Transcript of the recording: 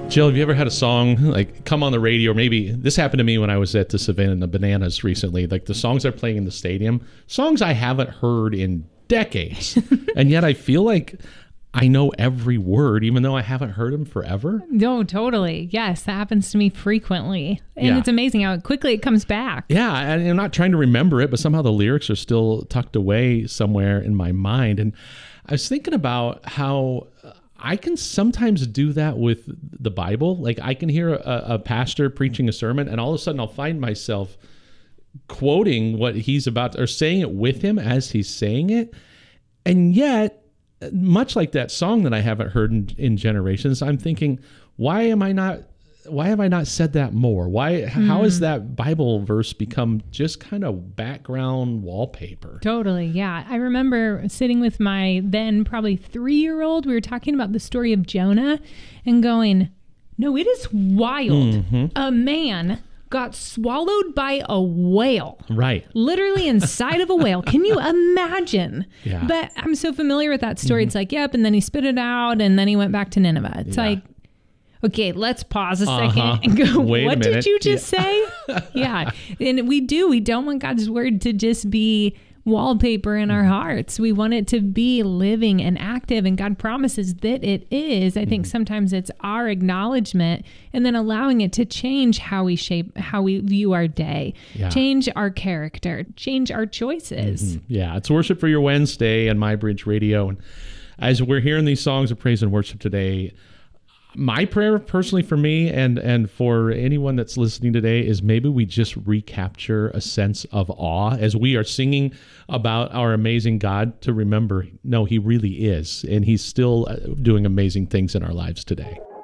Jill, have you ever had a song like come on the radio? Or maybe this happened to me when I was at the Savannah Bananas recently. Like the songs they're playing in the stadium, songs I haven't heard in decades. And yet I feel like I know every word, even though I haven't heard them forever. No, totally. Yes, that happens to me frequently. And It's amazing how quickly it comes back. Yeah, and I'm not trying to remember it, but somehow the lyrics are still tucked away somewhere in my mind. And I was thinking about how I can sometimes do that with the Bible. Like I can hear a pastor preaching a sermon, and all of a sudden I'll find myself quoting what he's about or saying it with him as he's saying it. And yet, much like that song that I haven't heard in generations, I'm thinking, why have I not said that more? How has that Bible verse become just kind of background wallpaper? Totally. Yeah. I remember sitting with my then probably 3-year-old. We were talking about the story of Jonah and going, no, it is wild. Mm-hmm. A man got swallowed by a whale. Right. Literally inside of a whale. Can you imagine? Yeah. But I'm so familiar with that story. Mm-hmm. It's like, yep. And then he spit it out and then he went back to Nineveh. It's like, okay, let's pause a second and go, what did you just say? Yeah. And we don't want God's word to just be wallpaper in our hearts. We want it to be living and active, and God promises that it is. I think sometimes it's our acknowledgement and then allowing it to change how we view our day, change our character, change our choices. Mm-hmm. Yeah, it's Worship for Your Wednesday on MyBridge Radio. And as we're hearing these songs of praise and worship today, my prayer personally for me and for anyone that's listening today is maybe we just recapture a sense of awe as we are singing about our amazing God, to remember, no, he really is, and he's still doing amazing things in our lives today.